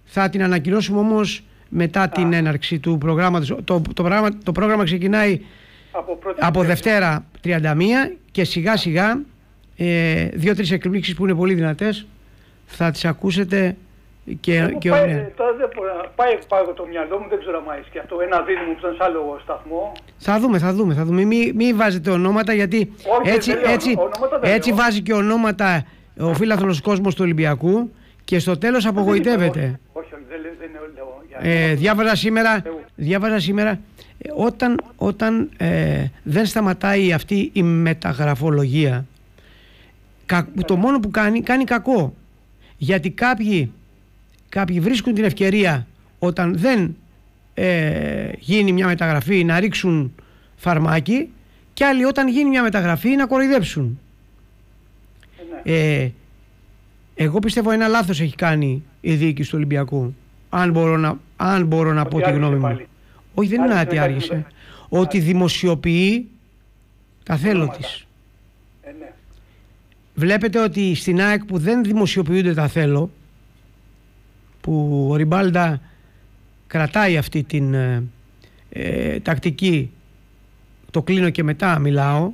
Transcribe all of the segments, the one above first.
Θα την ανακοινώσουμε όμως μετά την έναρξη του προγράμματος. Το πρόγραμμα ξεκινάει από Δευτέρα 31 και σιγά σιγά 2-3 εκπλήξεις που είναι πολύ δυνατές θα τις ακούσετε και τώρα δεν πάει το μυαλό μου, δεν ξέρω αν και αυτό. Ένα δίδυμο που ήταν σε άλλο σταθμό. Θα δούμε. Μην βάζετε ονόματα, γιατί έτσι βάζει και ονόματα ο φίλαθλος κόσμος του Ολυμπιακού και στο τέλος απογοητεύεται. Όχι, δεν λέω. Διάβαζα σήμερα όταν δεν σταματάει αυτή η μεταγραφολογία, το μόνο που κάνει κακό, γιατί κάποιοι βρίσκουν την ευκαιρία όταν δεν γίνει μια μεταγραφή να ρίξουν φαρμάκι, και άλλοι όταν γίνει μια μεταγραφή να κοροϊδέψουν. Εγώ πιστεύω ένα λάθος έχει κάνει η διοίκηση του Ολυμπιακού, αν μπορώ να πω τη γνώμη μου. Όχι, δεν είναι ότι άργησε, ότι δημοσιοποιεί τα θέλω της. Βλέπετε ότι στην ΑΕΚ που δεν δημοσιοποιούνται τα θέλω, που ο Ριμπάλντα κρατάει αυτή την τακτική, το κλείνω και μετά μιλάω,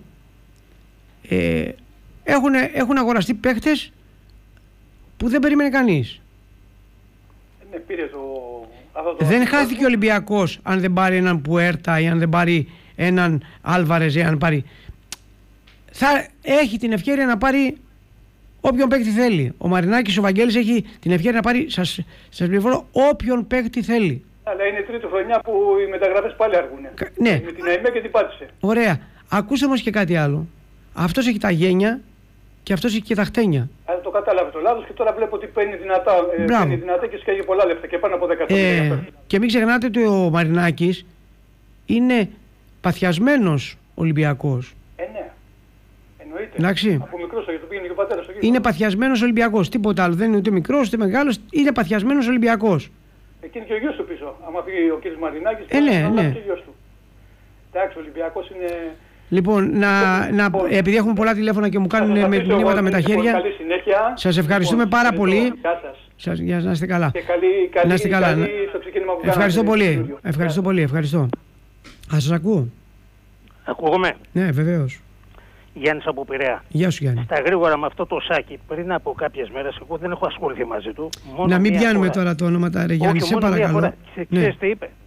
έχουν αγοραστεί παίχτες που δεν περίμενε κανείς. Δεν χάθηκε ο Ολυμπιακός αν δεν πάρει έναν Πουέρτα ή αν δεν πάρει έναν Άλβαρεζ ή αν πάρει. Θα έχει την ευκαιρία να πάρει όποιον παίκτη θέλει. Ο Μαρινάκης, ο Βαγγέλης έχει την ευκαιρία να πάρει, σας πληροφορώ, όποιον παίκτη θέλει. Αλλά είναι τρίτη χρονιά που οι μεταγραφές πάλι αργούν. Ναι. Με την ΑΕΜΕ και την πάτησε. Ωραία. Ακούστε όμως και κάτι άλλο. Αυτός έχει τα γένια και αυτός έχει και τα χτένια. Αλλά το κατάλαβε το λάθος και τώρα βλέπω ότι παίρνει δυνατά και σκέγει πολλά λεφτά και πάνω από 10 εκατομμύρια. Και μην ξεχνάτε ότι ο Μαρινάκης είναι παθιασμένος Ολυμπιακός. Ναι. Εννοείται. Εντάξει. Από μικρός, γιατί το πήγαινε και ο πατέρας στο γήπεδο. Είναι παθιασμένος Ολυμπιακός. Τίποτα άλλο. Δεν είναι ούτε μικρός ούτε μεγάλος. Είναι παθιασμένος Ολυμπιακός. Εκεί είναι και ο γιος του πίσω. Άμα φύγει ο κ. Μαρινάκης, ναι. Και ο γιος του. Εντάξει, ο Ολυμπιακός είναι. Λοιπόν, επειδή έχουμε πολλά τηλέφωνα και μου κάνουν με μηνύματα με τα χέρια. Σας ευχαριστούμε πάρα πολύ. Για να είστε καλά. Και καλή στο ξεκίνημα που κάνατε. Ευχαριστώ πολύ. Ευχαριστώ. Σας ακούω. Ακούγομαι. Ναι, βεβαίως. Γιάννης από Πειραιά. Γεια σου, Γιάννη. Στα γρήγορα με αυτό το Σάκη, πριν από κάποιες μέρες, εγώ δεν έχω ασχοληθεί μαζί του. Να μην πιάνουμε τώρα το όνομα, ρε Γιάννη, σε παρακαλώ. Ξέρεις τι είπε.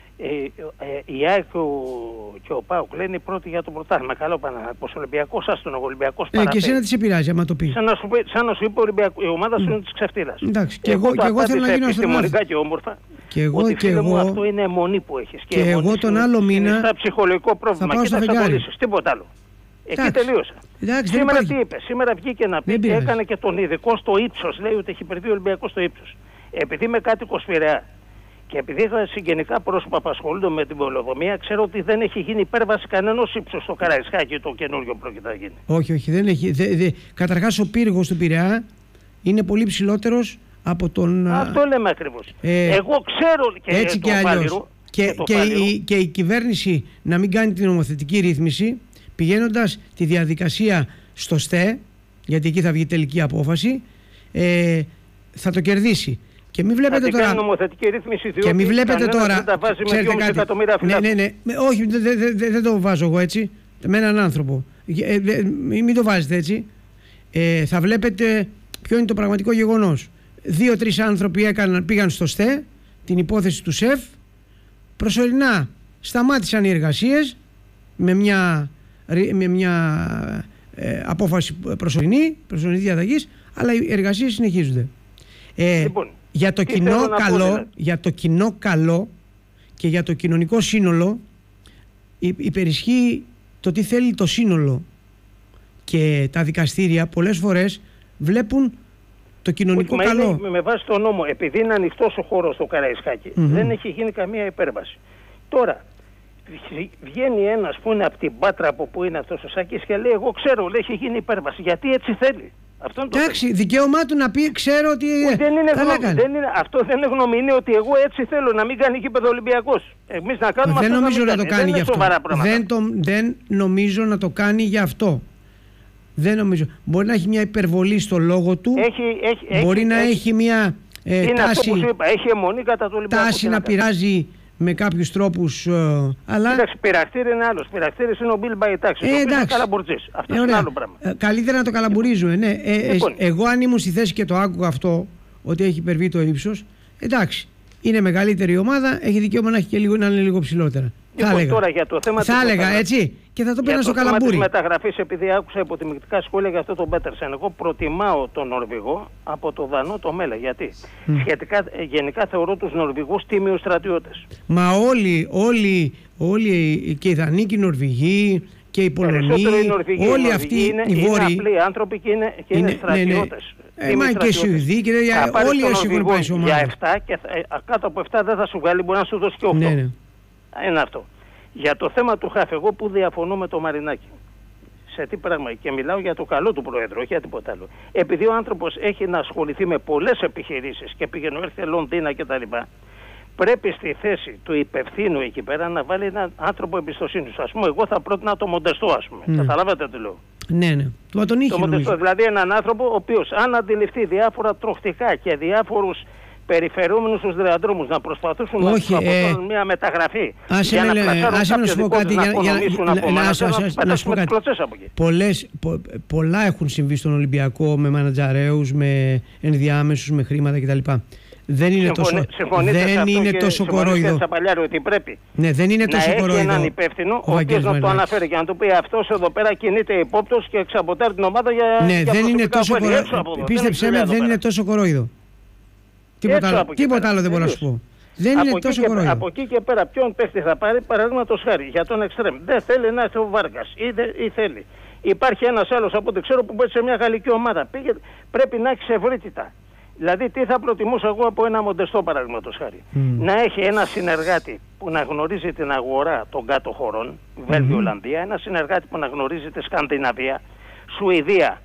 Η ΑΕΚ και ο ΠΑΟΚ λένε πρώτοι για το πρωτάθλημα. Καλό Παναθηναϊκός, ο Ολυμπιακός άστον, ο Ολυμπιακός παραπέμπει. Και εσένα τι σε πειράζει, άμα το πει. Σαν να σου είπε η ομάδα σου είναι της ξεφτύλας. Εντάξει, και εγώ θέλω να γίνω επιστημονικά και όμορφα. Και εγώ αυτό είναι αιμονή που έχεις. Και εγώ τον άλλο μήνα. Είναι ένα ψυχολογικό πρόβλημα και θα απολύσεις. Τίποτα άλλο. Εκεί τελείωσα. Σήμερα τι είπε, σήμερα βγήκε να πει και έκανε και τον ειδικό στο ύψος. Λέει ότι έχει υπερβεί ο Ολυμπιακός στο ύψος. Επειδή είμαι κάτοικος Πειραιά και επειδή είχα συγγενικά πρόσωπα που ασχολούνται με την πολεοδομία, ξέρω ότι δεν έχει γίνει υπέρβαση κανένας ύψος στο Καραϊσκάκι το καινούριο πρόκειται να γίνει. Όχι, δεν έχει. Καταρχάς ο πύργος του Πειραιά είναι πολύ ψηλότερος από τον. Αυτό λέμε ακριβώς. Εγώ ξέρω και έτσι και αλλιώς. Και η κυβέρνηση να μην κάνει την νομοθετική ρύθμιση, πηγαίνοντας τη διαδικασία στο ΣΤΕ, γιατί εκεί θα βγει τελική απόφαση, θα το κερδίσει. Και μην βλέπετε τώρα. Νομοθετική ρύθμιση, και μην βλέπετε τώρα. Δεν τα βάζει με 2,5 εκατομμύρια φυλάκους. Ναι. Όχι, δεν το βάζω εγώ έτσι. Με έναν άνθρωπο. Μην το βάζετε έτσι. Θα βλέπετε ποιο είναι το πραγματικό γεγονός. 2-3 άνθρωποι πήγαν στο ΣΤΕ την υπόθεση του ΣΕΦ. Προσωρινά σταμάτησαν οι εργασίες με μια απόφαση προσωρινή διαταγής, αλλά οι εργασίες συνεχίζονται. Λοιπόν, για το κοινό καλό και για το κοινωνικό σύνολο υπερισχύει το τι θέλει το σύνολο, και τα δικαστήρια πολλές φορές βλέπουν το κοινωνικό καλό. Με βάση τον νόμο, επειδή είναι ανοιχτός ο χώρος στο Καραϊσκάκι, δεν έχει γίνει καμία υπέρβαση. Τώρα βγαίνει ένας που είναι από την Πάτρα, από που είναι αυτός ο Σάκης, και λέει: εγώ ξέρω, λέει, έχει γίνει υπέρβαση. Γιατί έτσι θέλει. Εντάξει, δικαίωμά του να πει: ξέρω ότι. Δεν είναι γνώμη. Αυτό δεν είναι γνώμη. Είναι ότι εγώ έτσι θέλω να μην κάνει γήπεδο Ολυμπιακός. Εμείς να κάνουμε δεν αυτό. Νομίζω να το κάνει γι' αυτό. Δεν νομίζω να το κάνει γι' αυτό. Δεν νομίζω. Μπορεί να έχει μια υπερβολή στο λόγο του. Μπορεί να έχει μια Είναι αυτό που σου είπα, έχει αιμονή κατά του Ολυμπιακού. Τάση να πειράζει με κάποιους τρόπους, αλλά... Κοίταξε, πειραχτήρι είναι άλλος. Πειραχτήρις είναι ο Μπιλ Μπαϊτάξης, ο οποίος είναι καλαμπουρτζής. Αυτό είναι άλλο πράγμα. Καλύτερα να το καλαμπουρίζουμε, ναι. Λοιπόν. Εγώ αν ήμουν στη θέση και το άκουγα αυτό, ότι έχει υπερβεί το ύψος, εντάξει, είναι μεγαλύτερη η ομάδα, έχει δικαίωμα να έχει και λίγο, να είναι λίγο ψηλότερα. Λοιπόν, τώρα για το θέμα θα έλεγα έτσι και θα το πέρανα στο καλαμπούρι. Για το θέμα της μεταγραφής, επειδή άκουσα υποτιμητικά σχόλια για αυτό τον Πέτερσεν, εγώ προτιμάω τον Νορβηγό από τον Δανό το Μέλε. Γιατί σχετικά, γενικά θεωρώ τους Νορβηγούς τίμιους στρατιώτες. Μα όλοι και οι Δανείοι και οι Νορβηγοί και οι Πολωνοί, όλοι αυτοί οι Βόρειοι. Είναι απλοί άνθρωποι και είναι στρατιώτες. Μα και οι Σουηδοί και όλοι όσοι έχουν πάει σε ομάδα. Για 7 και κάτω από 7 δεν θα σου βγάλει, μπορεί να σου δώσει και 8. Ναι. Είναι αυτό. Για το θέμα του Χαφ, εγώ που διαφωνώ με το Μαρινάκη. Σε τι πράγμα, και μιλάω για το καλό του Προέδρου, όχι για τίποτα άλλο. Επειδή ο άνθρωπος έχει να ασχοληθεί με πολλές επιχειρήσεις και πήγαινε έρχεται Λονδίνα κτλ., πρέπει στη θέση του υπευθύνου εκεί πέρα να βάλει έναν άνθρωπο εμπιστοσύνης. Ας πούμε, εγώ θα πρότεινα το Μοντεστό, ας πούμε. Καταλάβατε τι λέω. Ναι. Τον είχε, το Μοντεστό, δηλαδή έναν άνθρωπο ο οποίος αν αντιληφθεί διάφορα τροχτικά και διάφορους περιφερούμενους στους διαδρόμους να προσπαθήσουν να αποστολούν μια μεταγραφή για να πλασάρουν κάποιες δικότητες να οικονομήσουν από μένα και να πετάσουν τις κλωτσές από εκεί. Πολλά έχουν συμβεί στον Ολυμπιακό με μανατζαρέους, με ενδιάμεσους, με χρήματα κτλ. Δεν είναι τόσο κορόιδο. Ότι πρέπει δεν είναι τόσο κορόιδο. Να έχει έναν υπεύθυνο ο οποίος να το αναφέρει και να του πει αυτός εδώ πέρα κινείται υπόπτος και εξαποτάρει την ομάδα για δεν είναι τόσο κορόιδο. Πίστεψέ με, δεν είναι τόσο κορόιδο. Τίποτα άλλο δεν μπορώ να σου πω. Δεν είναι τόσο κορόιδο. Από εκεί και πέρα, ποιον παίχτη θα πάρει, παραδείγματος χάρη για τον εξτρέμ. Δεν θέλει να έρθει ο Βάργας ή θέλει. Υπάρχει ένας άλλος από ό,τι ξέρω που παίζει σε μια γαλλική ομάδα. Πρέπει να έχει ευρύτητα. Δηλαδή, τι θα προτιμούσα εγώ από ένα Μοντεστό, παραδείγματος χάρη. Να έχει ένα συνεργάτη που να γνωρίζει την αγορά των κάτω χωρών, Βέλγιο, Ολλανδία, ένα συνεργάτη που να γνωρίζει τη Σκανδιναβία, Σουηδία,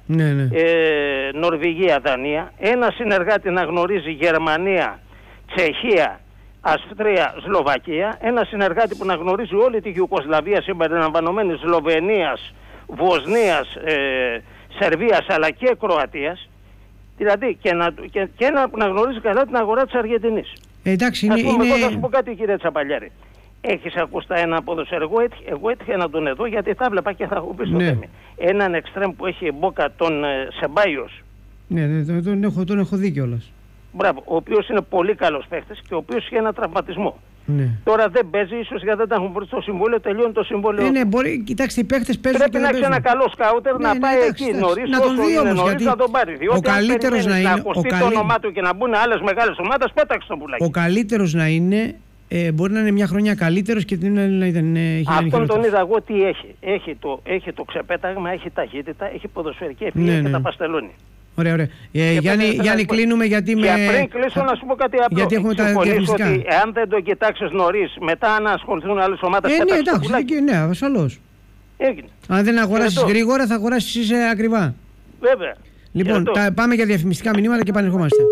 Νορβηγία, Δανία, ένα συνεργάτη να γνωρίζει Γερμανία, Τσεχία, Αυστρία, Σλοβακία, ένα συνεργάτη που να γνωρίζει όλη τη Ιουγκοσλαβία συμπεριλαμβανομένης Σλοβενίας, Βοσνίας, Σερβίας αλλά και Κροατίας. Δηλαδή και ένα που να γνωρίζει καλά την αγορά της Αργεντινής. Εντάξει, εγώ θα σου πω κάτι, κύριε Τσαπαλιάρη. Έχεις ακούστα ένα ποδοσφαιρικό, εγώ έτυχε να τον εδώ γιατί τα βλέπα και θα έχω πει στο θέμα. Έναν εξτρέμ που έχει μπόκα τον Σεμπάιος. Ναι, τον έχω δει κιόλας. Μπράβο, ο οποίος είναι πολύ καλός παίχτης και ο οποίος είχε ένα τραυματισμό. Ναι. Τώρα δεν παίζει, ίσως γιατί δεν τα έχουν βρει στο συμβόλαιο, τελειώνει το συμβόλαιο. Ναι, μπορεί, κοιτάξτε, οι παίχτες παίζουν. Πρέπει να έχει ένα καλό σκάουτερ να πάει εκεί νωρίς, να τον δει όμως, γιατί θα τον πάρει. Διότι ο καλύτερος να είναι. Να ακουστεί το όνομά του και να μπουν άλλες μεγάλες ομάδες, πέταξε τον πουλάκι. Ο καλύτερος να είναι. Μπορεί να είναι μια χρονιά καλύτερος και την άλλη να ήταν. Αυτόν τον είδα εγώ τι έχει. Έχει το ξεπέταγμα, έχει ταχύτητα, έχει ποδοσφαιρική ευφυΐα και τα παστελώνει. Ωραία. Γιάννη, κλείνουμε γιατί με. Και πριν κλείσω να σου πω κάτι απλό. Γιατί έχουμε τα διαφημιστικά. Ότι αν δεν το κοιτάξεις νωρίς, μετά να ασχοληθούν άλλες ομάδες. Ναι, εντάξει, ναι, ασφαλώς. Έγινε. Αν δεν αγοράσεις γρήγορα, θα αγοράσεις ακριβά. Βέβαια. Λοιπόν, πάμε για διαφημιστικά μηνύματα και επανερχόμαστε.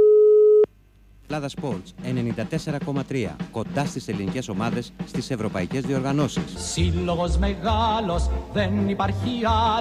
Ελλάδα Sports 94,3 κοντά στις ελληνικές ομάδες στις ευρωπαϊκές διοργανώσεις. Σύλλογος μεγάλος, δεν υπάρχει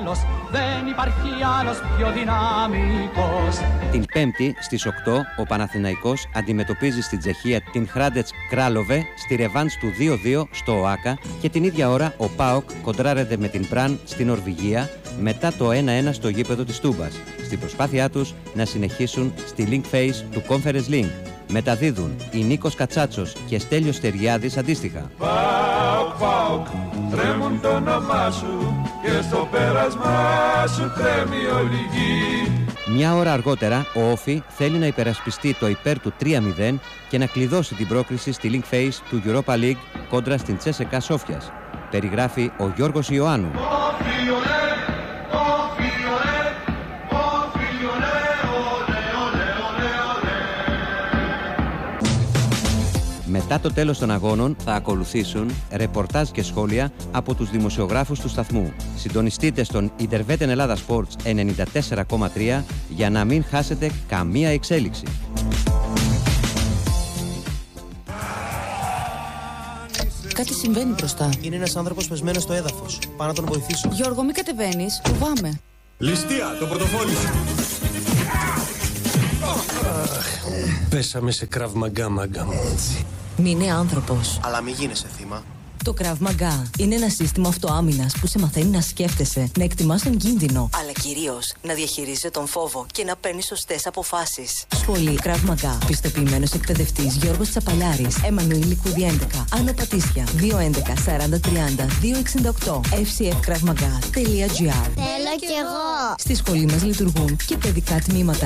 άλλος πιο δυναμικός. Την Πέμπτη στις 8 ο Παναθηναϊκός αντιμετωπίζει στην Τσεχία την Hrádec Králové στη ρεβάνς του 2-2 στο ΟΑΚΑ και την ίδια ώρα ο ΠΑΟΚ κοντράρεται με την Πραν στην Νορβηγία μετά το 1-1 στο γήπεδο της Τούμπας, στην προσπάθειά τους να συνεχίσουν στη Link Phase του Conference Link. Μεταδίδουν οι Νίκος Κατσάτσος και Στέλιος Στεριάδης αντίστοιχα. Πάοκ, τρέμουν το όνομά σου και στο πέρασμά σου τρέμει όλη γη. Μια ώρα αργότερα ο Όφι θέλει να υπερασπιστεί το υπέρ του 3-0 και να κλειδώσει την πρόκριση στη Link Phase του Europa League κόντρα στην Τσέσεκα Σόφιας. Περιγράφει ο Γιώργος Ιωάννου. Μετά το τέλος των αγώνων θα ακολουθήσουν ρεπορτάζ και σχόλια από τους δημοσιογράφους του σταθμού. Συντονιστείτε στον Ιντερβέτεν Ελλάδα Sports 94,3 για να μην χάσετε καμία εξέλιξη. Κάτι συμβαίνει μπροστά. Είναι ένας άνθρωπος πεσμένος στο έδαφος. Πάω να τον βοηθήσω. Γιώργο, μην κατεβαίνεις. Φοβάμαι. Ληστεία, το πορτοφόλι σου. Πέσαμε σε Krav Maga, μάγκα μου. Μείνε άνθρωπος. Αλλά μην γίνεσαι θύμα. Το Krav Maga είναι ένα σύστημα αυτοάμυνας που σε μαθαίνει να σκέφτεσαι, να εκτιμάς τον κίνδυνο, αλλά κυρίως να διαχειρίζεσαι τον φόβο και να παίρνεις σωστές αποφάσεις. Σχολή Krav Maga. Πιστοποιημένος εκπαιδευτής Γιώργος Τσαπαλιάρης, Εμμανουήλ Λικούδη 11, Άννα Πατήσια, 211 40 30 268, fcfkravmaga.gr. Θέλω κι εγώ. Στη σχολή μας λειτουργούν και παιδικά τμήματα.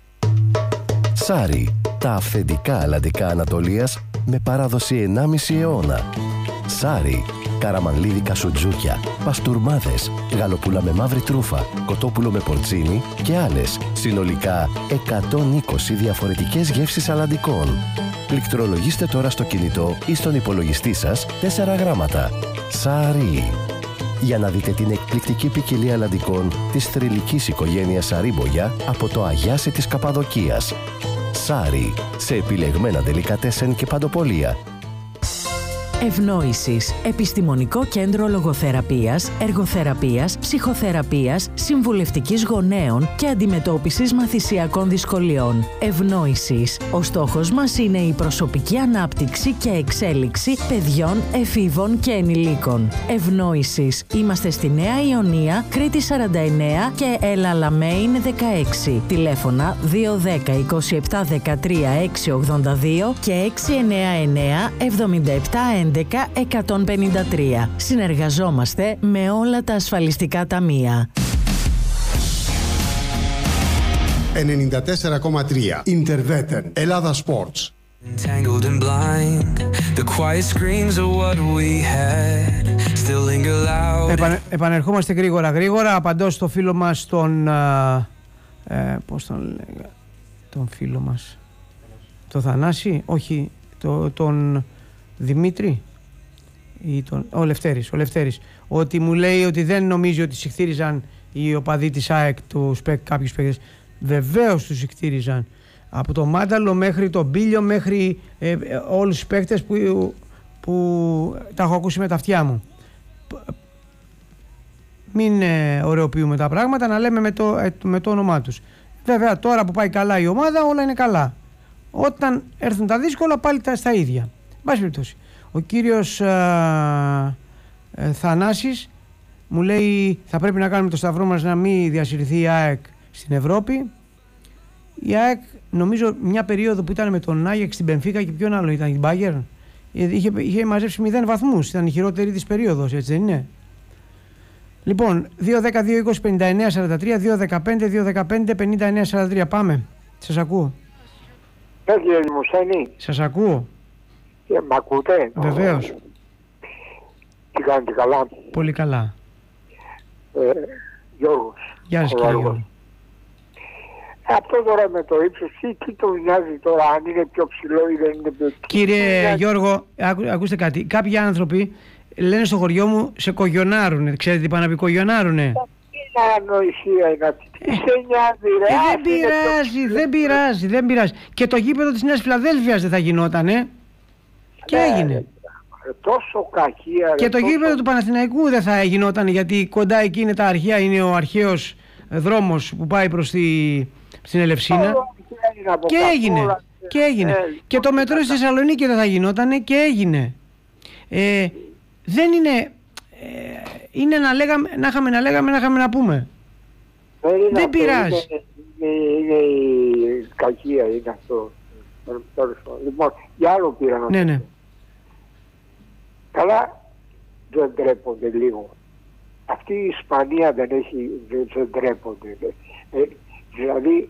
Σάρι, τα αυθεντικά αλλαντικά Ανατολίας με παράδοση 1,5 αιώνα. Σάρι, καραμανλίδικα σουτζούκια, παστούρμάδες, γαλοπούλα με μαύρη τρούφα, κοτόπουλο με πορτσίνι και άλλες, συνολικά 120 διαφορετικές γεύσεις αλλαντικών. Πληκτρολογήστε τώρα στο κινητό ή στον υπολογιστή σας 4 γράμματα. Σάρι. Για να δείτε την εκπληκτική ποικιλία αλλαντικών της θρυλικής οικογένειας Σαρίμπογια από το Αγιάσι της Καπαδοκίας. Σάρι, σε επιλεγμένα ντελικατέσεν και παντοπολία. Ευνόησης. Επιστημονικό κέντρο λογοθεραπείας, εργοθεραπείας, ψυχοθεραπείας, συμβουλευτικής γονέων και αντιμετώπισης μαθησιακών δυσκολιών. Ευνόησης. Ο στόχος μας είναι η προσωπική ανάπτυξη και εξέλιξη παιδιών, εφήβων και ενηλίκων. Ευνόησης. Είμαστε στη Νέα Ιωνία, Κρήτη 49 και Ελαλαμέιν 16. Τηλέφωνα 210 27 13 682 και 699 77 11-153. Συνεργαζόμαστε με όλα τα ασφαλιστικά ταμεία. 94,3 Interveter Ελλάδα Sports. Επανερχόμαστε γρήγορα. Απαντώ στο φίλο μας πώς τον λέγα, τον φίλο μας, το Θανάση, όχι, τον Δημήτρη ή ο Λευτέρης, ότι μου λέει ότι δεν νομίζει ότι συχθήριζαν οι οπαδοί της ΑΕΚ κάποιους παίκτες. Βεβαίως τους συχθήριζαν, από το Μάνταλο μέχρι τον Μπίλιο, μέχρι όλους τους παίκτες που τα έχω ακούσει με τα αυτιά μου. Μην ωρεοποιούμε τα πράγματα, να λέμε με το όνομά τους. Βέβαια τώρα που πάει καλά η ομάδα, όλα είναι καλά. Όταν έρθουν τα δύσκολα, πάλι στα ίδια. Μπας περιπτώσει. Ο κύριος Θανάσης μου λέει θα πρέπει να κάνουμε το σταυρό μας να μην διασυρθεί η ΑΕΚ στην Ευρώπη. Η ΑΕΚ νομίζω μια περίοδο που ήταν με τον Άγιαξ στην Μπενφίκα και ποιον άλλο ήταν, την Bayern, είχε μαζέψει 0 βαθμούς, ήταν η χειρότερη της περίοδος, έτσι δεν είναι? Λοιπόν, 2-10-2-20-59-43, 2-15-2-15-59-43, πάμε, σας ακούω. Κύριε Δημοσθένη. Σας ακούω. Μ' ακούτε? Βεβαίως. Τι κάνετε, καλά? Πολύ καλά. Γιώργος. Γεια σας κύριε Γιώργο. Αυτό τώρα με το ύψος, τι το νοιάζει τώρα, αν είναι πιο ψηλό ή δεν είναι πιο ψηλό? Κύριε Γιώργο, ακούστε κάτι. Κάποιοι άνθρωποι λένε στο χωριό μου σε κογιονάρουνε. Ξέρετε τι πάνε να πει κογιονάρουνε? Τι ανοησία είναι αυτή? Τι σε νοιάζει ρε? Δεν πειράζει. Και το γήπεδο της Νέας Φιλαδέλφειας δεν θα γινότανε. Και έγινε. Τόσο κακία. Και το γήπεδο του Παναθηναϊκού δεν θα γινόταν, γιατί κοντά εκεί είναι τα αρχαία, είναι ο αρχαίος δρόμος που πάει προς στην Ελευσίνα. Και έγινε. Και το μετρό στη Θεσσαλονίκη δεν θα γινόταν και έγινε. Δεν είναι... είναι να είχαμε να πούμε. Δεν πειράζει. Είναι η κακία, είναι αυτό. Λοιπόν, για άλλο πήρα να ναι. Καλά, δεν ντρέπονται λίγο. Αυτή η Ισπανία δεν ντρέπονται. Δηλαδή,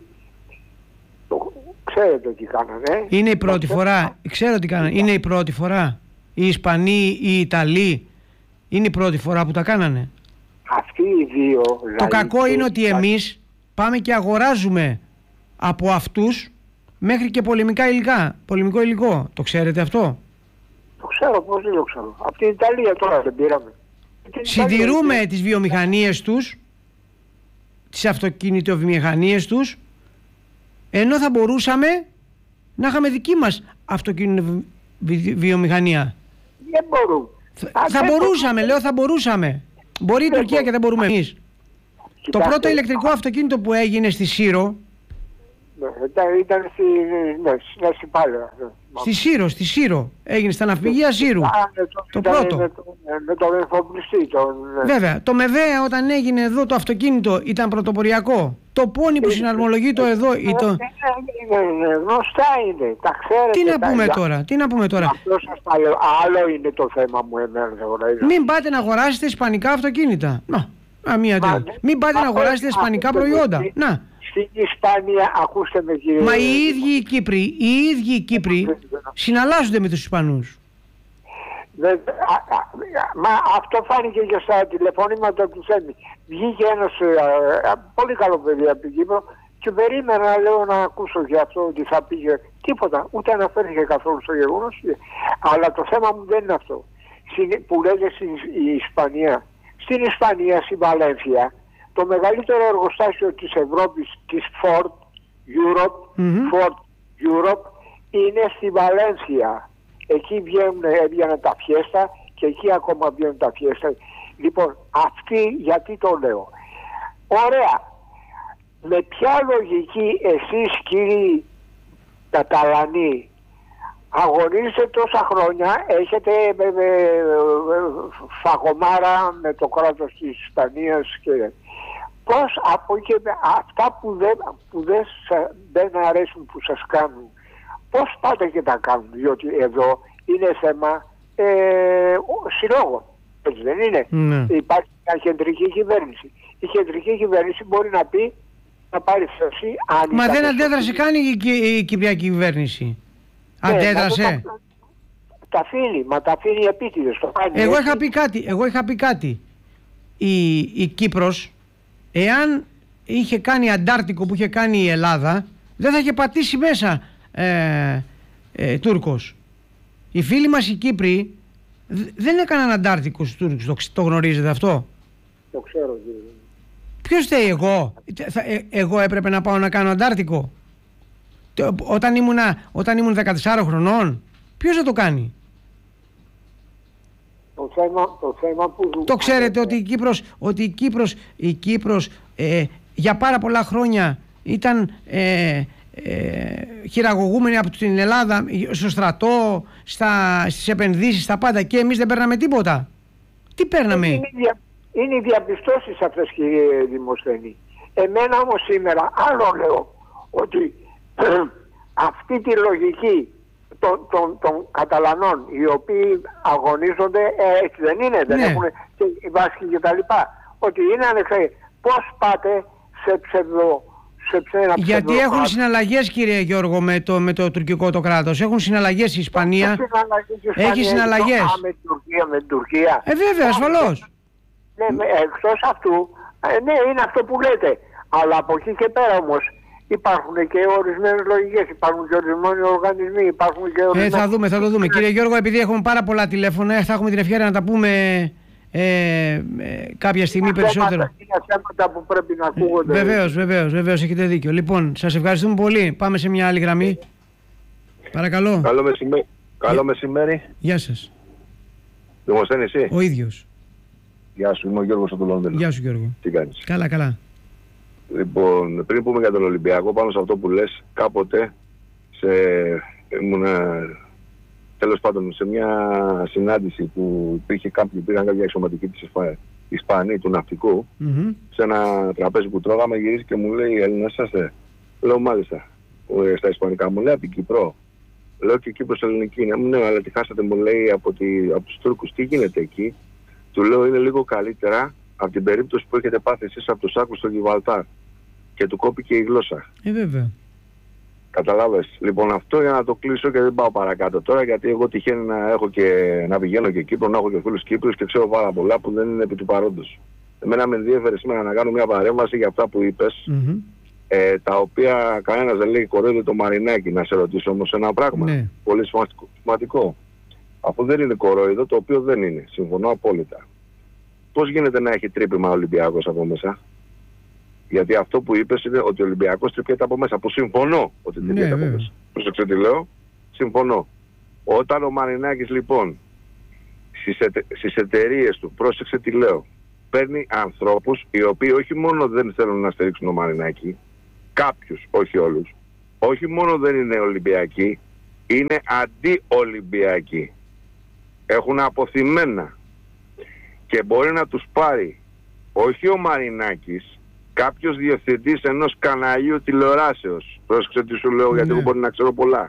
ξέρετε τι κάνανε. Είναι η πρώτη φορά. Ξέρω τι κάνανε. Είναι η πρώτη φορά. Οι Ισπανοί, οι Ιταλοί, είναι η πρώτη φορά που τα κάνανε. Αυτοί οι δύο. Το κακό είναι ότι εμείς πάμε και αγοράζουμε από αυτούς μέχρι και πολεμικό υλικό. Το ξέρετε αυτό? Το ξέρω, πώς δεν το ξέρω. Από την Ιταλία τώρα δεν πήραμε. Συντηρούμε τις βιομηχανίες τους, τις αυτοκινητοβιομηχανίες τους, ενώ θα μπορούσαμε να είχαμε δική μας αυτοκινητοβιομηχανία. Δεν μπορούμε. Θα μπορούσαμε. Μπορεί η Τουρκία και δεν μπορούμε εμείς. Το πρώτο ηλεκτρικό αυτοκίνητο που έγινε στη Σύρο Ήταν στην Ασυπάλαια. Στη Σύρο. Έγινε στα ναυπηγεία Σύρου. Το πρώτο. Με τον εφοπλιστή. Βέβαια. Το ΜΕΒΕ όταν έγινε εδώ το αυτοκίνητο ήταν πρωτοποριακό. Το πόνι που συναρμολογεί το εδώ. Γνωστά είναι. Τα ξέρετε. Τι να πούμε τώρα. Αυτό σας τα λέω. Άλλο είναι το θέμα μου εμένα. Μην πάτε να αγοράσετε ισπανικά αυτοκίνητα. Μην πάτε να αγοράσετε ισπανικά προϊόντα. Να. Στην Ισπανία, ακούστε με κύριε... Μα οι ίδιοι οι Κύπροι συναλλάσσονται με τους Ισπανούς. Μα αυτό φάνηκε και στα τηλεφωνήματα του Θέμη. Βγήκε ένας πολύ καλό παιδί από την Κύπρο και περίμενα, λέω, να ακούσω για αυτό ότι θα πήγε. Τίποτα, ούτε αναφέρθηκε καθόλου στο γεγονός. Αλλά το θέμα μου δεν είναι αυτό. Που λέτε στην Ισπανία. Στην Ισπανία, στη Βαλένθια, το μεγαλύτερο εργοστάσιο της Ευρώπης, της Ford Europe, είναι στη Βαλένθια. Εκεί έβγαιναν τα φιέστα και εκεί ακόμα βγαίνουν τα φιέστα. Λοιπόν, γιατί το λέω. Ωραία. Με ποια λογική εσείς, κύριοι Καταλανοί, αγωνίζετε τόσα χρόνια, έχετε φαγωμάρα με το κράτος της Ισπανίας και... Πώς από εκεί αυτά που δεν αρέσουν που σας κάνουν, πώς πάτε και τα κάνουν, διότι εδώ είναι θέμα συλλόγων, έτσι δεν είναι? Υπάρχει μια κεντρική κυβέρνηση. Η κεντρική κυβέρνηση μπορεί να πει, να πάρει θέση. Μα δεν αντέδρασε καν η κυπριακή κυβέρνηση. Αντέδρασε. Τα αφήνει επίτηδες. Εγώ είχα πει κάτι. Η Κύπρος, εάν είχε κάνει αντάρτικο που είχε κάνει η Ελλάδα, δεν θα είχε πατήσει μέσα Τούρκος. Οι φίλοι μας οι Κύπροι δεν έκαναν αντάρτικο στους Τούρκους. Το γνωρίζετε αυτό? Το ξέρω, κύριε. Ποιος θέλει εγώ? Εγώ έπρεπε να πάω να κάνω αντάρτικο όταν ήμουν 14 χρονών? Ποιος θα το κάνει? Το θέμα που... Το ξέρετε ότι η Κύπρος για πάρα πολλά χρόνια ήταν χειραγωγούμενη από την Ελλάδα στο στρατό, στις επενδύσεις, στα πάντα, και εμείς δεν παίρναμε τίποτα. Τι παίρναμε? Είναι οι διαπιστώσεις αυτές, κύριε Δημοσθένη. Εμένα όμως σήμερα άλλο λέω, ότι αυτή τη λογική των Καταλανών, οι οποίοι αγωνίζονται, έτσι δεν είναι, δεν έχουν και Βάσκοι και τα λοιπά, ότι είναι ανεξαρτητοί. Πώς πάτε σε γιατί έχουν συναλλαγές, κύριε Γιώργο, με το τουρκικό το κράτος. Έχουν συναλλαγές η Ισπανία. Έχει συναλλαγές. Με την Τουρκία. Βέβαια, ασφαλώς. Ναι, εκτός αυτού, ναι, είναι αυτό που λέτε. Αλλά από εκεί και πέρα όμως υπάρχουν και ορισμένες λογικές, υπάρχουν και ορισμένοι οργανισμοί, υπάρχουν και ορισμένοι... Θα το δούμε. Κύριε Γιώργο, επειδή έχουμε πάρα πολλά τηλέφωνα, θα έχουμε την ευκαιρία να τα πούμε κάποια στιγμή περισσότερο. Είναι θέματα που πρέπει να ακούγονται. Βεβαίως, έχετε δίκιο. Λοιπόν, σας ευχαριστούμε πολύ. Πάμε σε μια άλλη γραμμή. Παρακαλώ. Καλό μεσημέρι. Γεια σας. Δημοσθένη, εσύ? Ο ίδιος. Γεια σου, είμαι ο Γιώργος από το Λονδίνο. Γεια σου, Γιώργο. Τι κάνεις? Καλά. Λοιπόν, πριν πούμε για τον Ολυμπιακό, πάνω σε αυτό που λες, κάποτε τέλος πάντων σε μια συνάντηση που πήγαν κάποιοι αξιωματικοί της Ισπανии του ναυτικού, σε ένα τραπέζι που τρώγαμε, γυρίζει και μου λέει, Έλληνας είσαστε? Λέω μάλιστα. Στα ισπανικά μου λέει, από την Κύπρο. Λέω και Κύπρος ελληνική είναι. Ναι, αλλά τη χάσατε, μου λέει, από τους Τούρκους. Τι γίνεται εκεί? Του λέω, είναι λίγο καλύτερα από την περίπτωση που έχετε πάθει εσείς από τους Άκους στο Γιβραλτάρ και του κόπηκε η γλώσσα. Βέβαια. Καταλάβες. Λοιπόν, αυτό για να το κλείσω και δεν πάω παρακάτω τώρα, γιατί εγώ τυχαίνει να πηγαίνω και Κύπρο, να έχω και φίλους Κύπρους και ξέρω πάρα πολλά που δεν είναι επί του παρόντος. Εμένα με ενδιέφερε σήμερα να κάνω μια παρέμβαση για αυτά που είπες, τα οποία κανένας δεν λέει κοροϊδεύει το Μαρινάκι. Να σε ρωτήσω όμως ένα πράγμα. Ναι. Πολύ σημαντικό. Αφού δεν είναι κορόιδο, το οποίο δεν είναι. Συμφωνώ απόλυτα. Πώς γίνεται να έχει τρύπημα ο Ολυμπιακός από μέσα? Γιατί αυτό που είπες είναι ότι ο Ολυμπιακός τρυπιέται από μέσα. Που συμφωνώ ότι τρυπιέται από μέσα. Πρόσεξε τι λέω. Συμφωνώ. Όταν ο Μαρινάκης λοιπόν στις εταιρείες του, πρόσεξε τι λέω, παίρνει ανθρώπους οι οποίοι όχι μόνο δεν θέλουν να στηρίξουν τον Μαρινάκη, κάποιους, όχι όλους, όχι μόνο δεν είναι Ολυμπιακοί, είναι αντί-Ολυμπιακοί. Έχουν αποθυμένα και μπορεί να τους πάρει όχι ο Μαρινάκης, κάποιος διευθυντής ενός καναλιού τηλεοράσεως, πρόσεξε τι σου λέω, γιατί εγώ μπορεί να ξέρω πολλά,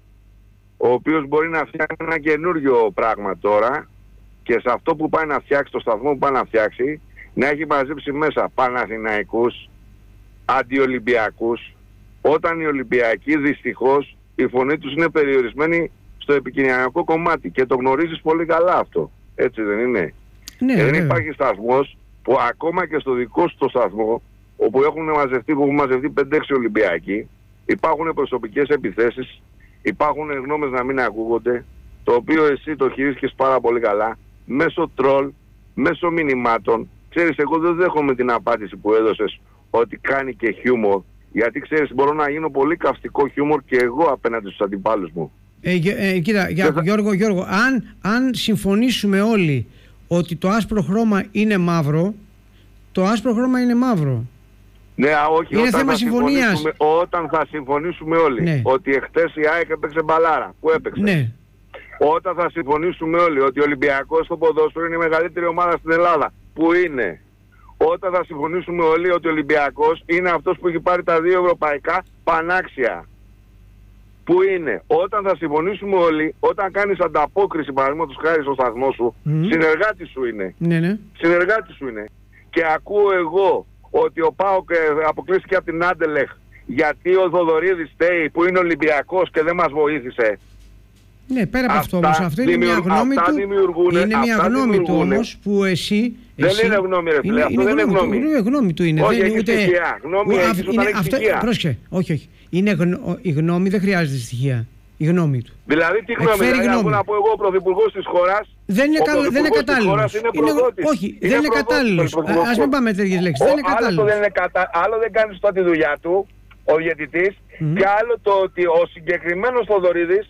ο οποίος μπορεί να φτιάξει ένα καινούριο πράγμα τώρα και σε αυτό που πάει να φτιάξει, το σταθμό που πάει να φτιάξει, να έχει μαζέψει μέσα Παναθηναϊκούς, αντιολυμπιακούς, όταν οι Ολυμπιακοί δυστυχώς η φωνή τους είναι περιορισμένη στο επικοινωνιακό κομμάτι και το γνωρίζεις πολύ καλά αυτό, έτσι δεν είναι? Δεν υπάρχει σταθμός που ακόμα και στο δικό σου το σταθμό, όπου έχουν μαζευτεί 5-6 Ολυμπιακοί, υπάρχουν προσωπικές επιθέσεις, υπάρχουν γνώμες να μην ακούγονται, το οποίο εσύ το χειρίστηκες πάρα πολύ καλά, μέσω τρόλ, μέσω μηνυμάτων. Ξέρεις, εγώ δεν δέχομαι την απάντηση που έδωσες ότι κάνει και χιούμορ, γιατί ξέρεις, μπορώ να γίνω πολύ καυστικό χιούμορ και εγώ απέναντι στους αντιπάλους μου. Κοίτα, Γιώργο, αν συμφωνήσουμε όλοι ότι το άσπρο χρώμα είναι μαύρο, το άσπρο χρώμα είναι μαύρο. Ναι, όχι, είναι θέμα συμφωνίας. Όταν θα συμφωνήσουμε όλοι ότι εχθές η ΑΕΚ έπαιξε μπαλάρα, που έπαιξε. Ναι. Όταν θα συμφωνήσουμε όλοι ότι ο Ολυμπιακός στο ποδόσφαιρο είναι η μεγαλύτερη ομάδα στην Ελλάδα, που είναι. Όταν θα συμφωνήσουμε όλοι ότι ο Ολυμπιακός είναι αυτός που έχει πάρει τα 2 ευρωπαϊκά πανάξια, που είναι. Όταν θα συμφωνήσουμε όλοι, όταν κάνεις ανταπόκριση παραδείγματος χάρη στο σταθμό σου, συνεργάτη σου είναι. Ναι. Συνεργάτη σου είναι. Και ακούω εγώ ότι ο ΠΑΟΚ αποκλείστηκε από την Άντελεχ γιατί ο Θοδωρίδης Στέι που είναι Ολυμπιακός και δεν μας βοήθησε. Ναι, πέρα από αυτό όμως, αυτό είναι μια γνώμη του. Είναι μια γνώμη του όμως που εσύ. Δεν είναι γνώμη, ρε φίλε, αυτό δεν είναι γνώμη. Είναι γνώμη του είναι. Όχι, έχει στοιχεία. Γνώμη έχεις όταν έχει στοιχεία. Πρόσεχε, όχι. Η γνώμη δεν χρειάζεται στοιχεία. Η γνώμη του. Δηλαδή τι γνώμη, δηλαδή να πω εγώ ο πρωθυπουργός της χώρας. Δεν είναι κατάλληλος. Όχι, δεν είναι κατάλληλος. Ας μην πάμε τέτοιες λέξεις. Δεν είναι κατάλληλος. Άλλο δεν κάνει σωστά τη δουλειά του, ο διαιτητής, και άλλο το ότι ο συγκεκριμένος Θοδωρίδης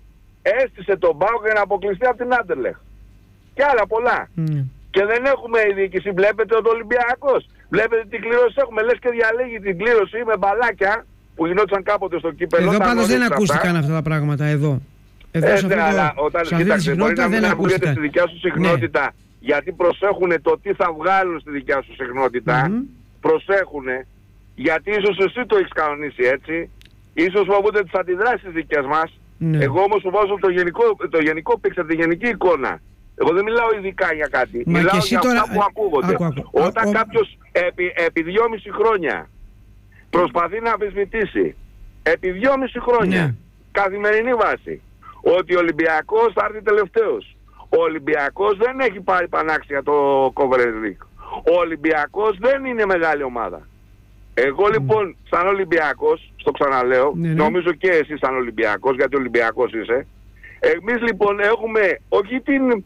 έστησε τον ΠΑΟΚ για να αποκλειστεί από την Άντερλεχτ. Και άλλα πολλά. Και δεν έχουμε η διοίκηση. Βλέπετε ο Ολυμπιακός. Βλέπετε τι κλήρωση έχουμε. Λες και διαλέγει την κλήρωση με μπαλάκια που γινόταν κάποτε στο κύπελλο. Εδώ πάντως δεν ακούστηκαν αυτά τα πράγματα. Εδώ αλλά όταν κοίταξε, μπορεί να μην ακούγεται στη δικιά σου συχνότητα, γιατί προσέχουν το τι θα βγάλουν στη δικιά σου συχνότητα. Προσέχουν, γιατί ίσως εσύ το έχεις κανονίσει έτσι. Ίσως φοβούνται τις αντιδράσεις δικές μας. Εγώ όμως σου βάζω το γενικό picture, τη γενική εικόνα. Εγώ δεν μιλάω ειδικά για κάτι. Μιλάω για αυτά που ακούγονται. Όταν κάποιος επί 2,5 χρόνια προσπαθεί να αμφισβητήσει επί 2,5 χρόνια καθημερινή βάση ότι ο Ολυμπιακός θα έρθει τελευταίος. Ο Ολυμπιακός δεν έχει πάρει πανάξια το Conference League. Ο Ολυμπιακός δεν είναι μεγάλη ομάδα. Εγώ λοιπόν σαν Ολυμπιακός, στο ξαναλέω, νομίζω και εσύ σαν Ολυμπιακός, γιατί Ολυμπιακός είσαι, εμείς λοιπόν έχουμε όχι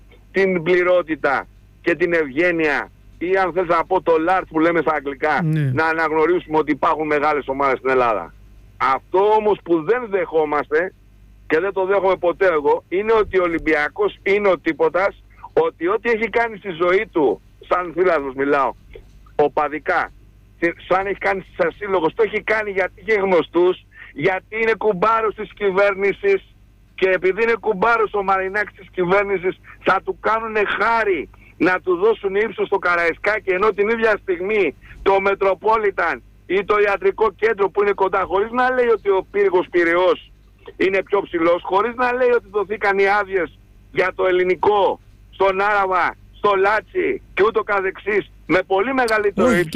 την πληρότητα και την ευγένεια ή αν θες να πω το large που λέμε στα αγγλικά, να αναγνωρίσουμε ότι υπάρχουν μεγάλες ομάδες στην Ελλάδα. Αυτό όμως που δεν δεχόμαστε και δεν το δέχομαι ποτέ εγώ, είναι ότι ο Ολυμπιακός είναι ο τίποτας, ότι ό,τι έχει κάνει στη ζωή του, σαν φίλαθλος μιλάω, οπαδικά, σαν έχει κάνει σαν σύλλογος, το έχει κάνει γιατί είχε γνωστούς, γιατί είναι κουμπάρος της κυβέρνησης και επειδή είναι κουμπάρος ο Μαρινάκης της κυβέρνησης θα του κάνουν χάρη να του δώσουν ύψος στο Καραϊσκάκι, ενώ την ίδια στιγμή το Metropolitan ή το ιατρικό κέντρο που είναι κοντά, χωρίς να λέει ότι ο πύργος Πειραιώς είναι πιο ψηλός, χωρίς να λέει ότι δοθήκαν οι άδειες για το ελληνικό στον Άραβα, στο Λάτσι και ούτω καθεξής, με πολύ μεγαλύτερο ύψος.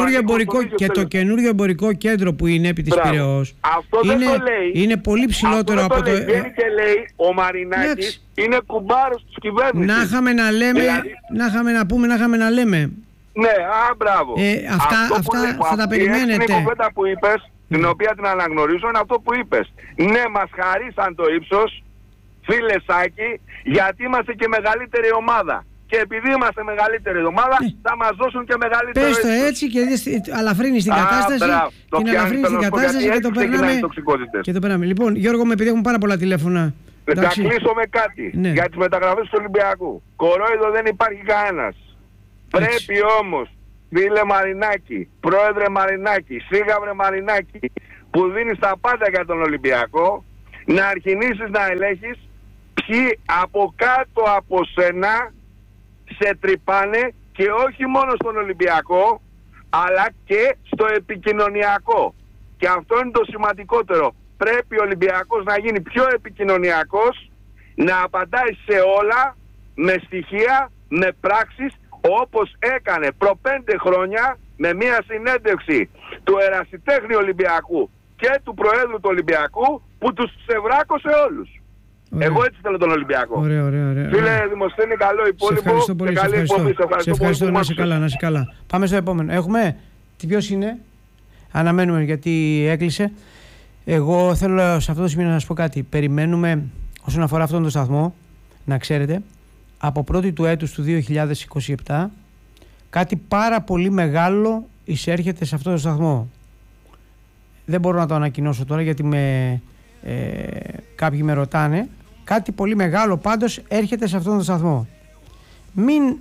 Και το καινούριο εμπορικό κέντρο που είναι επί της Πειραιώς αυτό δεν το λέει. Είναι πολύ ψηλότερο από το... Βγαίνει και λέει ο Μαρινάκης είναι κουμπάρος της κυβέρνησης. Να είχαμε να λέμε, να είχαμε να πούμε, να είχαμε να λέμε. Ναι, μπράβο. Αυτά θα τα περιμένετε. Η κουβέντα που είπες, την οποία την αναγνωρίζω, είναι αυτό που είπες. Ναι, μας χαρίσαν το ύψος, φίλε Σάκη, γιατί είμαστε και μεγαλύτερη ομάδα. Και επειδή είμαστε μεγαλύτερη ομάδα, θα μας δώσουν και μεγαλύτερο ύψος. Πες το έτσι και αλαφρύνεις την κατάσταση. Την αλαφρύνεις την κατάσταση και το περνάμε. Λοιπόν, Γιώργο, επειδή έχουμε πάρα πολλά τηλέφωνα. Θα κλείσω με κάτι για τις μεταγραφές του Ολυμπιακού. Κορόιδο δεν υπάρχει κανένας. Πρέπει όμως, φίλε Μαρινάκη, πρόεδρε Μαρινάκη, σύγαβρε Μαρινάκη, που δίνεις τα πάντα για τον Ολυμπιακό, να αρχινήσεις να ελέγχεις ποιοι από κάτω από σένα σε τρυπάνε, και όχι μόνο στον Ολυμπιακό αλλά και στο επικοινωνιακό. Και αυτό είναι το σημαντικότερο. Πρέπει ο Ολυμπιακός να γίνει πιο επικοινωνιακός, να απαντάει σε όλα με στοιχεία, με πράξεις, όπως έκανε προ 5 χρόνια με μια συνέντευξη του ερασιτέχνη Ολυμπιακού και του Προέδρου του Ολυμπιακού, που τους ξεβράκωσε όλους. Ωραία. Εγώ έτσι θέλω τον Ολυμπιακό. Ωραία. Φίλε Δημοσθένη, καλό υπόλοιπο και καλή εκπομπή. Σε ευχαριστώ, να είσαι καλά. Πάμε στο επόμενο. Έχουμε, ποιος είναι? Αναμένουμε γιατί έκλεισε. Εγώ θέλω σε αυτό το σημείο να σας πω κάτι. Περιμένουμε όσον αφορά αυτόν τον σταθμό, να ξέρετε, από πρώτη του έτους του 2027 κάτι πάρα πολύ μεγάλο εισέρχεται σε αυτό το σταθμό. Δεν μπορώ να το ανακοινώσω τώρα γιατί κάποιοι με ρωτάνε. Κάτι πολύ μεγάλο πάντως έρχεται σε αυτόν τον σταθμό. Μην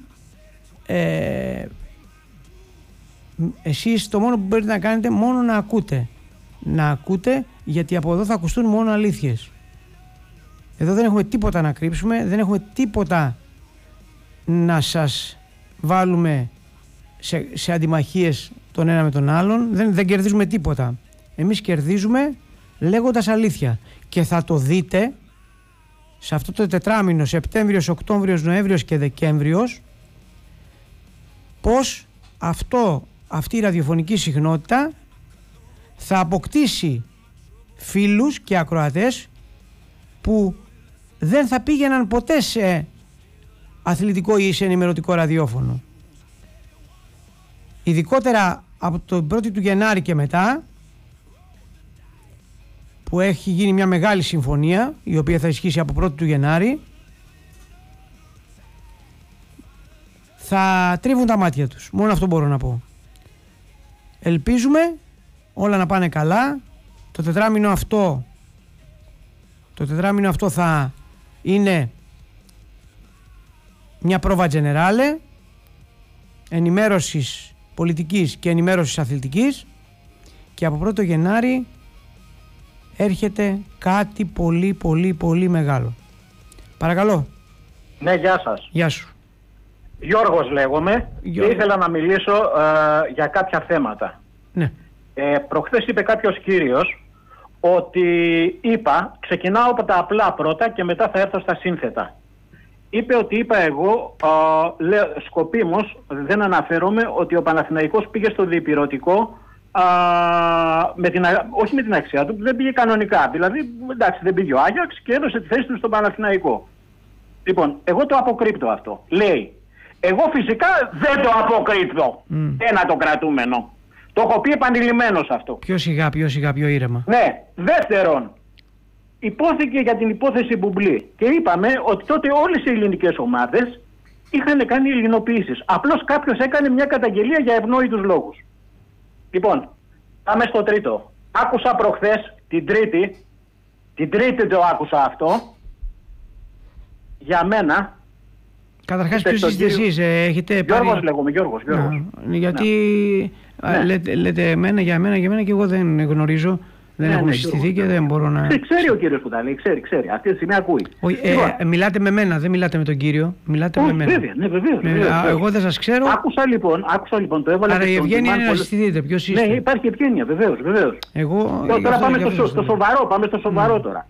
εσείς το μόνο που μπορείτε να κάνετε, μόνο να ακούτε. Να ακούτε, γιατί από εδώ θα ακουστούν μόνο αλήθειες. Εδώ δεν έχουμε τίποτα να κρύψουμε, δεν έχουμε τίποτα να σας βάλουμε σε αντιμαχίες τον ένα με τον άλλον. Δεν κερδίζουμε τίποτα. Εμείς κερδίζουμε λέγοντας αλήθεια. Και θα το δείτε σε αυτό το τετράμινο, Σεπτέμβριος, Οκτώβριος, Νοέμβριος και Δεκέμβριος, πως αυτή η ραδιοφωνική συχνότητα θα αποκτήσει φίλους και ακροατές που δεν θα πήγαιναν ποτέ σε αθλητικό ή σε ενημερωτικό ραδιόφωνο. Ειδικότερα από το 1η του Γενάρη και μετά, που έχει γίνει μια μεγάλη συμφωνία η οποία θα ισχύσει από 1η του Γενάρη, θα τρίβουν τα μάτια τους. Μόνο αυτό μπορώ να πω. Ελπίζουμε όλα να πάνε καλά. Το τετράμινο αυτό θα είναι μια πρόβα τζενεράλε ενημέρωσης πολιτικής και ενημέρωσης αθλητικής, και από 1ο Γενάρη έρχεται κάτι πολύ μεγάλο. Παρακαλώ. Ναι, γεια σας. Γεια σου. Γιώργος λέγομαι. Και ήθελα να μιλήσω για κάποια θέματα. Ναι. Προχθές είπε κάποιος κύριος ότι ξεκινάω από τα απλά πρώτα και μετά θα έρθω στα σύνθετα. Είπε ότι είπα εγώ, σκοπίμως δεν αναφέρομαι, ότι ο Παναθηναϊκός πήγε στο διπυρωτικό όχι με την αξία του, δεν πήγε κανονικά. Δηλαδή, εντάξει, δεν πήγε ο Άγιαξ και έδωσε τη θέση του στον Παναθηναϊκό. Λοιπόν, εγώ το αποκρύπτω αυτό. Λέει, εγώ φυσικά δεν το αποκρύπτω. Ένα το κρατούμενο. Το έχω πει επανειλημμένος αυτό. Πιο σιγά, πιο ήρεμα. Ναι. Δεύτερον, υπόθηκε για την υπόθεση Μπουμπλή. Και είπαμε ότι τότε όλες οι ελληνικές ομάδες είχαν κάνει ελληνοποιήσεις. Απλώς κάποιος έκανε μια καταγγελία για ευνόητους λόγους. Λοιπόν, πάμε στο τρίτο. Άκουσα προχθές, την τρίτη το άκουσα αυτό, για μένα. Καταρχάς ποιος είστε εσείς, έχετε Γιώργος πάρει... λέγομαι, Γιώργος. Γιατί λέτε εμένα, για μένα και εγώ δεν γνωρίζω, δεν έχουμε συστηθεί και δεν μπορώ να... Ξέρει ο κύριος που τα λέει, ξέρει, αυτή τη στιγμή ακούει. Μιλάτε με μένα, δεν μιλάτε με τον κύριο, μιλάτε με μένα. Βεβαίως. Εγώ δεν σας ξέρω. Άκουσα λοιπόν, το έβαλα. Άρα η ευγένεια είναι να συστηθείτε, ποιος είστε. Ναι, υπάρχει ευγένεια, βεβαίως. Τώρα πάμε στο σοβαρό τώρα.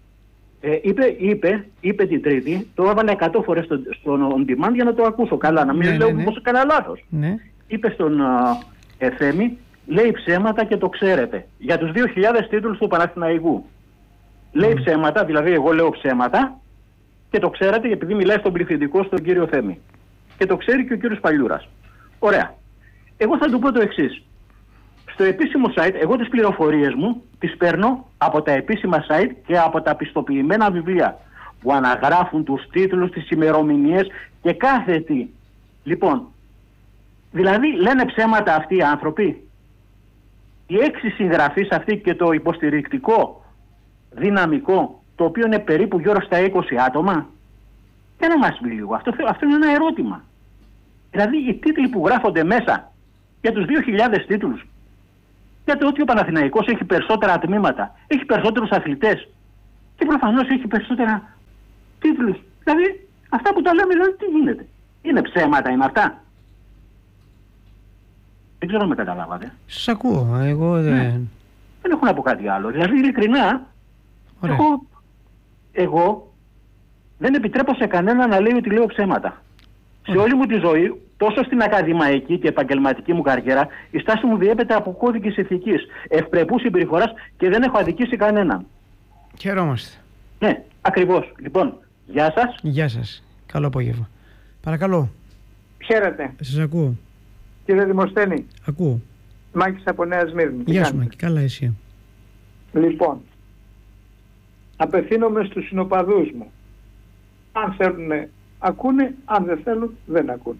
Είπε την Τρίτη, το έβαλε 100 φορές στον on demand για να το ακούσω καλά, να μην λέω πως έκανα λάθος. Είπε στον Θέμη, λέει ψέματα και το ξέρετε, για τους 2.000 τίτλους του Παναθηναϊκού. Λέει ψέματα, δηλαδή εγώ λέω ψέματα και το ξέρετε, επειδή μιλάει στον πληθυντικό στον κύριο Θέμη. Και το ξέρει και ο κύριος Παλιούρας. Ωραία. Εγώ θα του πω το εξής. Στο επίσημο site, εγώ τις πληροφορίες μου τις παίρνω από τα επίσημα site και από τα πιστοποιημένα βιβλία που αναγράφουν τους τίτλους, τις ημερομηνίες και κάθε τι. Λοιπόν, δηλαδή λένε ψέματα αυτοί οι άνθρωποι. Οι 6 συγγραφείς αυτοί και το υποστηρικτικό δυναμικό, το οποίο είναι περίπου γύρω στα 20 άτομα, δεν να μας πει λίγο. Αυτό είναι ένα ερώτημα. Δηλαδή οι τίτλοι που γράφονται μέσα για τους 2.000 τίτλους Γιατί ότι ο Παναθηναϊκός έχει περισσότερα τμήματα, έχει περισσότερους αθλητές και προφανώς έχει περισσότερα τίτλους. Δηλαδή, αυτά που τα λέμε, δηλαδή, τι γίνεται? Είναι ψέματα, είναι αυτά? Δεν ξέρω αν με καταλάβατε. Σας ακούω. Εγώ δεν έχω να πω κάτι άλλο. Δηλαδή, ειλικρινά, εγώ δεν επιτρέπω σε κανένα να λέει ότι λέω ψέματα. Σε όλη μου τη ζωή, τόσο στην ακαδημαϊκή και επαγγελματική μου καριέρα, η στάση μου διέπεται από κώδικες ηθικής, ευπρεπούς συμπεριφοράς και δεν έχω αδικήσει κανέναν. Χαιρόμαστε. Ναι, ακριβώς. Λοιπόν, γεια σας. Γεια σας. Καλό απόγευμα. Παρακαλώ. Χαίρετε. Σας ακούω. Κύριε Δημοσθένη. Ακούω. Μάκης από Νέα Σμύρνη. Γεια σου Μάκη. Καλά εσύ? Λοιπόν, απευθύνομαι στους συνοπαδούς μου. Αν θέλουν ακούνε, αν δεν θέλουν δεν ακούνε.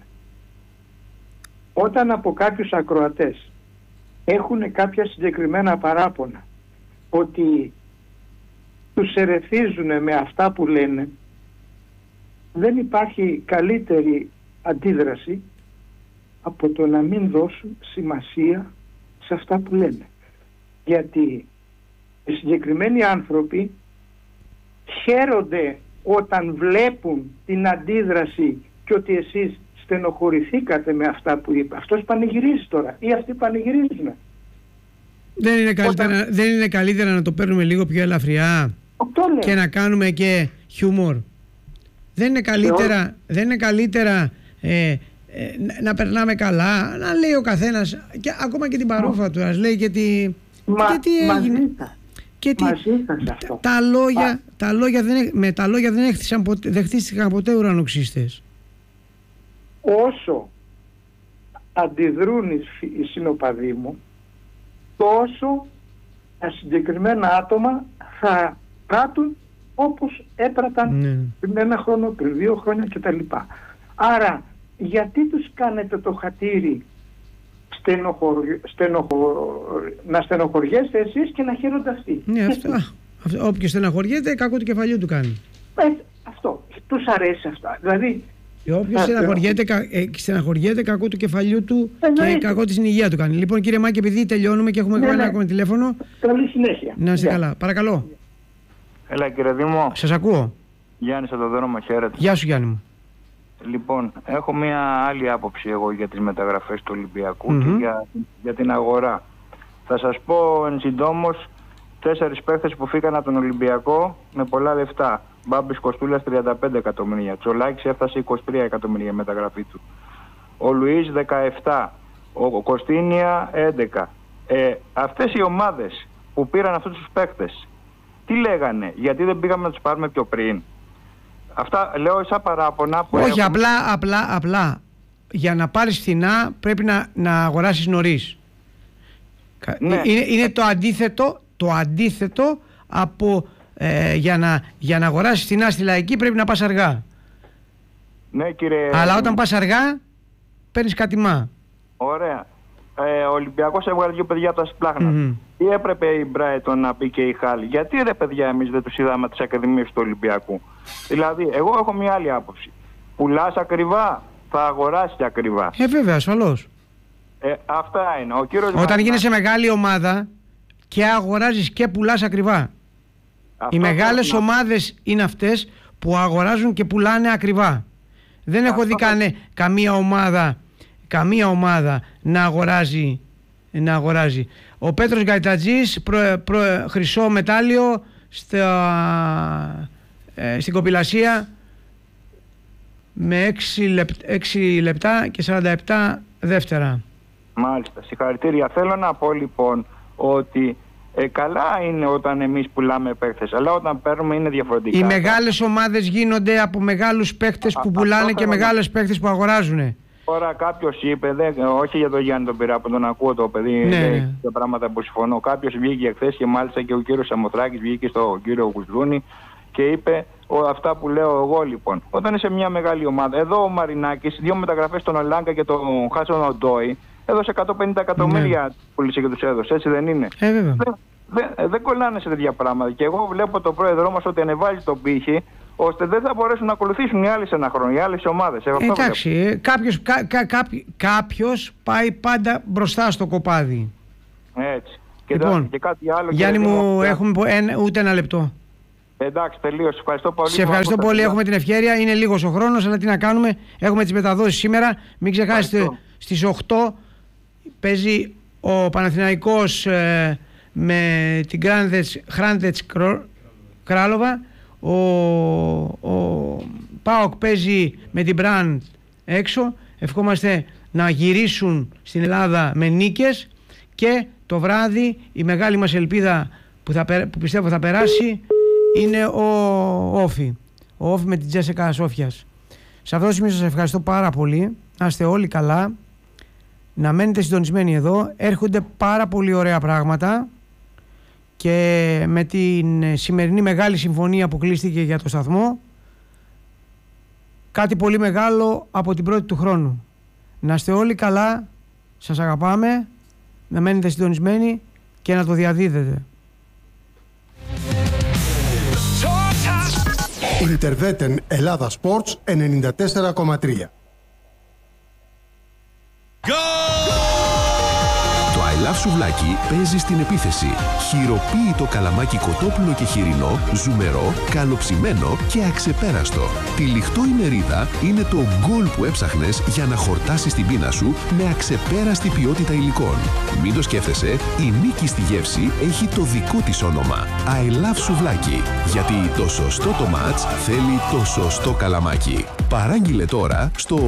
Όταν από κάποιους ακροατές έχουν κάποια συγκεκριμένα παράπονα ότι τους ερεθίζουν με αυτά που λένε, δεν υπάρχει καλύτερη αντίδραση από το να μην δώσουν σημασία σε αυτά που λένε. Γιατί οι συγκεκριμένοι άνθρωποι χαίρονται όταν βλέπουν την αντίδραση και ότι εσείς στενοχωρηθήκατε με αυτά που είπε. Αυτός πανηγυρίζει τώρα ή αυτοί πανηγυρίζουν. Δεν είναι καλύτερα να το παίρνουμε λίγο πιο ελαφριά και να κάνουμε και χιούμορ? Δεν είναι καλύτερα να περνάμε καλά, να λέει ο καθένας και ακόμα και την παρούφα του, ας λέει και τι έγινε. Και τα λόγια δεν δεχτίστηκαν ποτέ ουρανοξύστες. Όσο αντιδρούν οι συνοπαδοί μου, τόσο τα συγκεκριμένα άτομα θα πράττουν όπως έπραταν πριν 1 χρόνο, πριν 2 χρόνια κτλ. Άρα γιατί τους κάνετε το χατήρι να στενοχωριέστε εσείς και να χαίρονται αυτοί? Ναι, όποιος στενοχωριέται, κακό του κεφαλιού του κάνει. Αυτό, τους αρέσει αυτά. Δηλαδή, όποιος στεναχωριέται, κακό του κεφαλιού του και κακό της υγεία του κάνει. Λοιπόν, κύριε Μάκη, επειδή τελειώνουμε και έχουμε ένα ακόμα τηλέφωνο. Καλή συνέχεια. Να είστε καλά. Παρακαλώ. Έλα, κύριε Δήμο. Σας ακούω. Γιάννης από το δρόμο, χαίρετε. Γεια σου, Γιάννη μου. Λοιπόν, έχω μια άλλη άποψη εγώ για τις μεταγραφές του Ολυμπιακού και για την αγορά. Θα σας πω εν συντόμως 4 παίχτες που φύγαν από τον Ολυμπιακό με πολλά λεφτά. Μπάμπης Κοστούλας 35 εκατομμύρια. Τσολάκης έφτασε 23 εκατομμύρια μεταγραφή του. Ο Λουίς 17. Ο Κωστίνια 11. Αυτές οι ομάδες που πήραν αυτούς τους παίχτες, τι λέγανε? Γιατί δεν πήγαμε να τους πάρουμε πιο πριν? Αυτά λέω σαν παράπονα που... Όχι, απλά για να πάρεις φθηνά πρέπει να αγοράσεις νωρίς. Ναι. Είναι το αντίθετο από για να αγοράσεις φθηνά στη Λαϊκή πρέπει να πας αργά. Ναι, κύριε... Αλλά όταν πας αργά παίρνεις κάτι μα. Ωραία. Ο Ολυμπιακός έβγαλε 2 παιδιά από τα σπλάχνα. Τι έπρεπε η Μπράιτον να πει και η Χάλη? Γιατί ρε παιδιά εμείς δεν τους είδαμε τις ακαδημίες του Ολυμπιακού? Δηλαδή, εγώ έχω μια άλλη άποψη. Πουλάς ακριβά, θα αγοράσεις ακριβά. Βέβαια, ασφαλώς. Αυτά είναι. Ο κύριος όταν γίνεσαι μεγάλη ομάδα και αγοράζεις και πουλάς ακριβά. Οι μεγάλες ομάδες είναι αυτές που αγοράζουν και πουλάνε ακριβά. Δεν έχω δει καμία ομάδα να αγοράζει. Ο Πέτρος Γκαϊτατζής χρυσό μετάλλιο στην κοπηλασία με 6 λεπτά και 47 δεύτερα. Μάλιστα, συγχαρητήρια. Θέλω να πω λοιπόν ότι καλά είναι όταν εμείς πουλάμε παίχτες, αλλά όταν παίρνουμε είναι διαφορετικά. Οι μεγάλες ομάδες γίνονται από μεγάλους παίχτες που πουλάνε και μεγάλες παίχτες που αγοράζουν. Τώρα κάποιος είπε, όχι για τον Γιάννη τον πειρά, που τον ακούω το παιδί, τα πράγματα που συμφωνώ. Κάποιος βγήκε χθες και μάλιστα και ο κύριος Σαμοθράκης βγήκε στον κύριο Κουστρούνη και είπε αυτά που λέω εγώ λοιπόν. Όταν είσαι μια μεγάλη ομάδα, εδώ ο Μαρινάκης, 2 μεταγραφές στον Ολάγκα και τον Χάσον Οντόι, έδωσε 150 εκατομμύρια πούλησε και τους έδωσε, έτσι δεν είναι? Δεν κολλάνε σε τέτοια πράγματα. Και εγώ βλέπω το πρόεδρό μας ότι ανεβάζει τον πύχη, ώστε δεν θα μπορέσουν να ακολουθήσουν οι άλλοι σε ένα χρόνο, οι άλλες ομάδες. Εντάξει, κάποιος πάει πάντα μπροστά στο κοπάδι. Έτσι. Λοιπόν, και κάτι άλλο. Γιάννη μου, έχουμε ούτε ένα λεπτό. Εντάξει, τελείωσε. Ευχαριστώ πολύ. Σε ευχαριστώ πολύ. Έχουμε την ευκαιρία. Είναι λίγος ο χρόνος, αλλά τι να κάνουμε. Έχουμε τις μεταδόσεις σήμερα. Μην ξεχάσετε, στις 8 παίζει ο Παναθηναϊκός με την Χράντετς Κράλοβα. Ο ΠΑΟΚ παίζει με την Μπραντ έξω. Ευχόμαστε να γυρίσουν στην Ελλάδα με νίκες. Και το βράδυ η μεγάλη μας ελπίδα που πιστεύω θα περάσει είναι ο Όφη. Ο Όφη με την Τζέσικα Σόφιας. Σε αυτό το σημείο σας ευχαριστώ πάρα πολύ. Να είστε όλοι καλά. Να μένετε συντονισμένοι εδώ. Έρχονται πάρα πολύ ωραία πράγματα. Και με την σημερινή μεγάλη συμφωνία που κλείστηκε για το σταθμό, κάτι πολύ μεγάλο από την πρώτη του χρόνου. Να είστε όλοι καλά. Σας αγαπάμε. Να μένετε συντονισμένοι και να το διαδίδετε. Ιντερβέτεν Ελλάδα Sports 94,3. Το I Love Σουβλάκι παίζει στην επίθεση. Χειροποίητο καλαμάκι κοτόπουλο και χοιρινό, ζουμερό, καλοψημένο και αξεπέραστο. Τυλιχτό η μερίδα είναι το γκολ που έψαχνες για να χορτάσεις την πείνα σου με αξεπέραστη ποιότητα υλικών. Μην το σκέφτεσαι, η νίκη στη γεύση έχει το δικό της όνομα. I Love Σουβλάκι. Γιατί το σωστό το μάτς θέλει το σωστό καλαμάκι. Παράγγειλε τώρα στο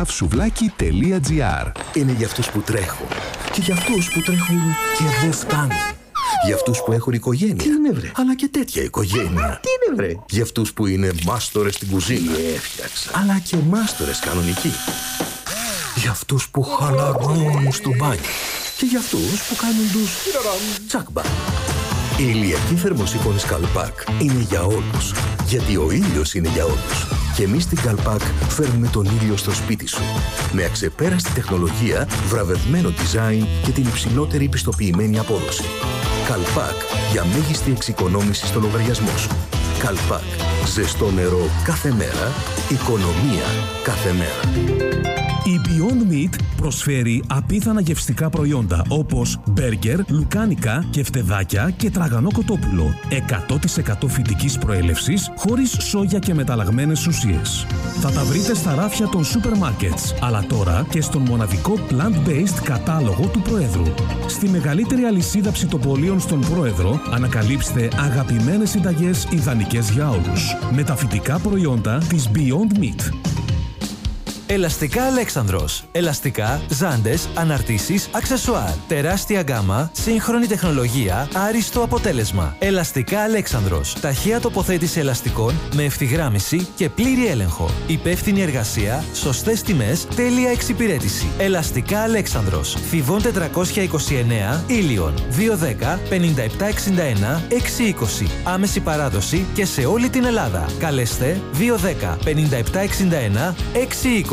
ilovesuvlaki.gr. Είναι για αυτούς που τρέχουν και για αυτούς που τρέχουν και δεν φτάνουν. Για αυτούς που έχουν οικογένεια. Τι είναι βρε? Αλλά και τέτοια οικογένεια. Τι είναι βρε? Για αυτούς που είναι μάστορες στην κουζίνα. Έφτιαξα. Αλλά και μάστορες κανονικοί. Για αυτούς που χαλαρώνουν στο μπάνιο. Και για αυτούς που κάνουν τους τσακμπα. Η ηλιακή θερμοσύφωνη Καλπάκ είναι για όλους. Γιατί ο ήλιος είναι για όλους. Και εμείς στην Καλπάκ φέρνουμε τον ήλιο στο σπίτι σου. Με αξεπέραστη τεχνολογία, βραβευμένο design και την υψηλότερη πιστοποιημένη απόδοση. Καλπάκ για μέγιστη εξοικονόμηση στο λογαριασμό σου. Καλπάκ. Ζεστό νερό κάθε μέρα. Οικονομία κάθε μέρα. Η Beyond Meat προσφέρει απίθανα γευστικά προϊόντα όπως μπέργκερ, λουκάνικα, κεφτεδάκια και τραγανό κοτόπουλο. 100% φυτικής προέλευσης, χωρίς σόγια και μεταλλαγμένες ουσίες. Θα τα βρείτε στα ράφια των σούπερ μάρκετς, αλλά τώρα και στον μοναδικό plant-based κατάλογο του Προέδρου. Στη μεγαλύτερη αλυσίδα ψητοπολίων στον Πρόεδρο ανακαλύψτε αγαπημένες συνταγές ιδανικές για όλους. Με τα φυτικά προϊόντα της Beyond Meat. Ελαστικά Αλέξανδρος. Ελαστικά, ζάντες, αναρτήσεις, αξεσουάρ. Τεράστια γκάμα, σύγχρονη τεχνολογία, άριστο αποτέλεσμα. Ελαστικά Αλέξανδρος. Ταχεία τοποθέτηση ελαστικών με ευθυγράμμιση και πλήρη έλεγχο. Υπεύθυνη εργασία, σωστές τιμές, τέλεια εξυπηρέτηση. Ελαστικά Αλέξανδρος. Θηβών 429, Ήλιον. 210 5761 620. Άμεση παράδοση και σε όλη την Ελλάδα. Καλέστε 210 5761 620.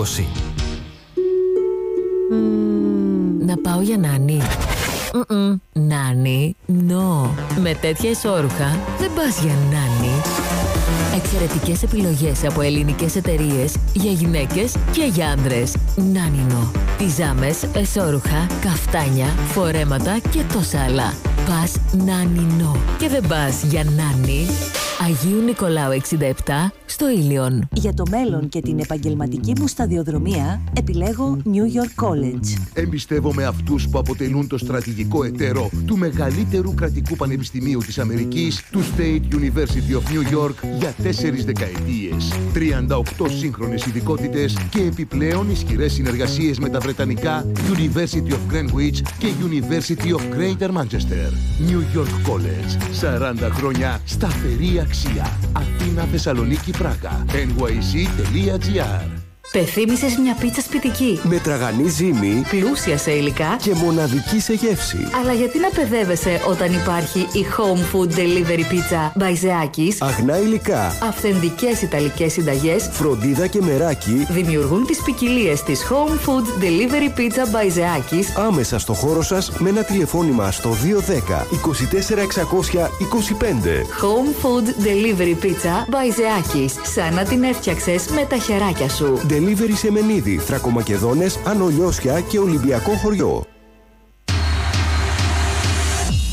Να πάω για νάνι. Νάνι, no. Με τέτοια εσώρουχα δεν πας για νάνι. Εξαιρετικές επιλογές από ελληνικές εταιρείες για γυναίκες και για άντρες. Νάνινο. Πιζάμες, εσώρουχα, καφτάνια, φορέματα και τόσα άλλα. Πας Νάνινο. Και δεν πας για νάνι. Αγίου Νικολάου 67 στο Ήλιον. Για το μέλλον και την επαγγελματική μου σταδιοδρομία επιλέγω New York College. Εμπιστεύομαι αυτούς που αποτελούν το στρατηγικό εταίρο του μεγαλύτερου κρατικού πανεπιστημίου της Αμερικής, του State University of New York, για 4 δεκαετίες. 38 σύγχρονες ειδικότητες και επιπλέον ισχυρές συνεργασίες με τα βρετανικά University of Greenwich και University of Greater Manchester. New York College. 40 χρόνια σταθερή αξία. Αθήνα, Θεσσαλονίκη, Πράγα. NYC.gr. Πεθύμησες μια πίτσα σπιτική. Με τραγανή ζύμη, πλούσια σε υλικά και μοναδική σε γεύση. Αλλά γιατί να παιδεύεσαι όταν υπάρχει η Home Food Delivery Pizza Μπαϊζεάκης? Αγνά υλικά, αυθεντικές ιταλικές συνταγές, φροντίδα και μεράκι δημιουργούν τις ποικιλίες της Home Food Delivery Pizza Μπαϊζεάκης άμεσα στο χώρο σας με ένα τηλεφώνημα στο 210 24 625. Home Food Delivery Pizza Μπαϊζεάκης. Σαν να την έφτιαξες με τα χεράκια σου. Delivery σε Μενίδη, Θρακομακεδόνες, Ανολιώσια και Ολυμπιακό χωριό.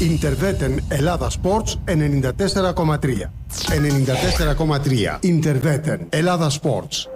Interveten Ελλάδα Sports 94,3. 94,3. Interveten Ελλάδα Sports.